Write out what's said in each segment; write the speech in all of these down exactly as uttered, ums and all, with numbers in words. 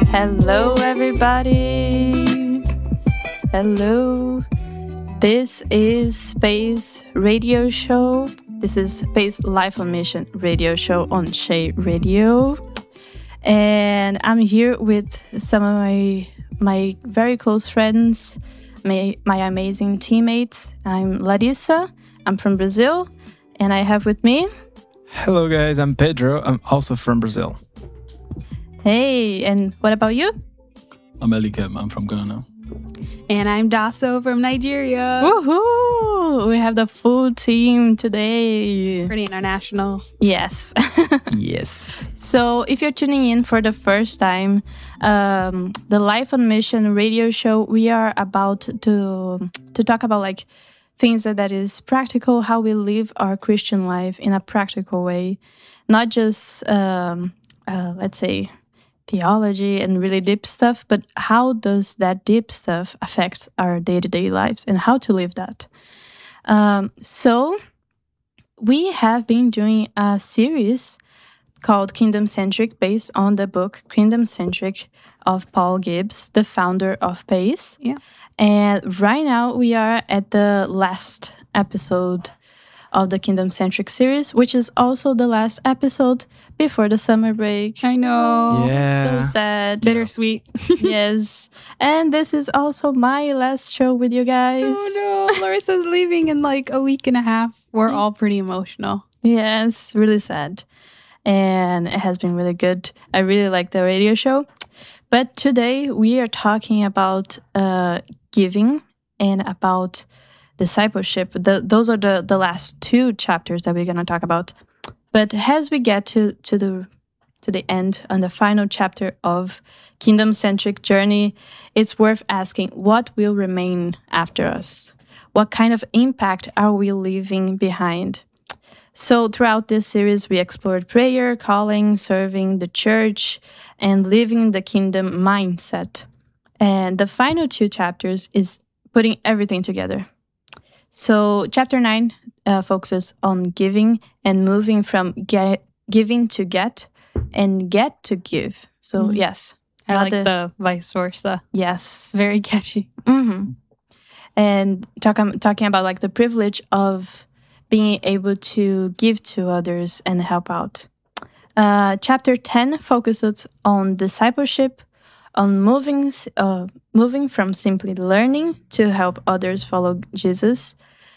Hello, everybody. Hello. This is Space Radio Show. This is Space Life on Mission Radio Show on Shay Radio. And I'm here with some of my my very close friends, my, my amazing teammates. I'm Larissa. I'm from Brazil. And I have with me... Hello, guys. I'm Pedro. I'm also from Brazil. Hey, and what about you? I'm Elikem. I'm from Ghana. And I'm Dasso from Nigeria. Woohoo! We have the full team today. Pretty international. Yes. Yes. So if you're tuning in for the first time, um, the Life on Mission radio show, we are about to to talk about like things that, that is practical, how we live our Christian life in a practical way. Not just, um, uh, let's say, theology and really deep stuff, but how does that deep stuff affect our day-to-day lives and how to live that. Um, so we have been doing a series called Kingdom Centric based on the book Kingdom Centric of Paul Gibbs, the founder of PACE. Yeah. And right now we are at the last episode of the Kingdom Centric series, which is also the last episode before the summer break. I know. Yeah. So sad. Bittersweet. Yes. And this is also my last show with you guys. Oh no, Larissa's leaving in like a week and a half. We're all pretty emotional. Yes, really sad. And it has been really good. I really like the radio show. But today we are talking about uh, giving and about discipleship. The, those are the, the last two chapters that we're going to talk about. But as we get to, to the to the end and the final chapter of Kingdom-Centric Journey, it's worth asking what will remain after us? What kind of impact are we leaving behind? So throughout this series, we explored prayer, calling, serving the church, and living the kingdom mindset. And the final two chapters is putting everything together. So chapter nine uh, focuses on giving and moving from get, giving to get and get to give. So mm. yes. I like the, the vice versa. Yes. Very catchy. Mm-hmm. And talk, um, talking about like the privilege of being able to give to others and help out. Uh, chapter ten focuses on discipleship, on moving uh, moving from simply learning to help others follow Jesus.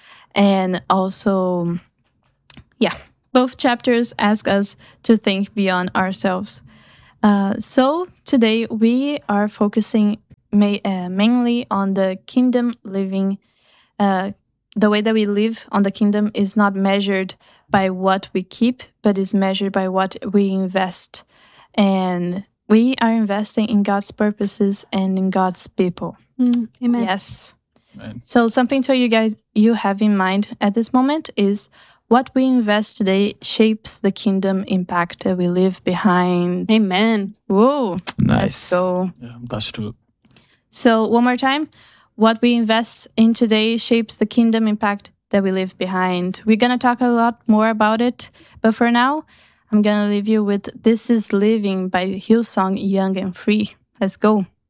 And also, yeah, both chapters ask us to think beyond ourselves. Uh, so today we are focusing ma- uh, mainly on the kingdom living. Uh, the way that we live on the kingdom is not measured by what we keep, but is measured by what we invest. And we are investing in God's purposes and in God's people. Mm, amen. Yes. Amen. So something to you guys you have in mind at this moment is what we invest today shapes the kingdom impact that we leave behind. Amen. Whoa. Nice. Let's go. Yeah, that's true. So one more time. What we invest in today shapes the kingdom impact that we leave behind. We're going to talk a lot more about it. But for now, I'm going to leave you with This Is Living by Hillsong Young and Free. Let's go.